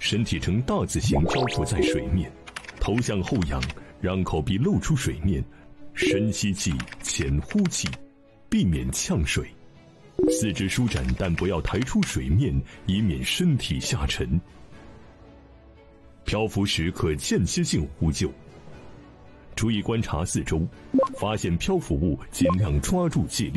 身体呈大字形漂浮在水面，头向后仰，让口鼻露出水面，深吸气，浅呼气，避免呛水。四肢舒展，但不要抬出水面，以免身体下沉。漂浮时可间歇性呼救。注意观察四周，发现漂浮物尽量抓住借力，